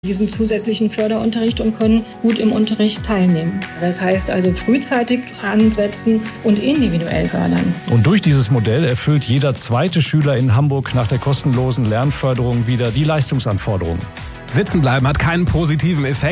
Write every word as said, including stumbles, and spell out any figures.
diesen zusätzlichen Förderunterricht und können gut im Unterricht teilnehmen. Das heißt also frühzeitig ansetzen und individuell fördern. Und durch dieses Modell erfüllt jeder zweite Schüler in Hamburg nach der kostenlosen Lernförderung wieder die Leistungsanforderungen. Sitzen bleiben hat keinen positiven Effekt.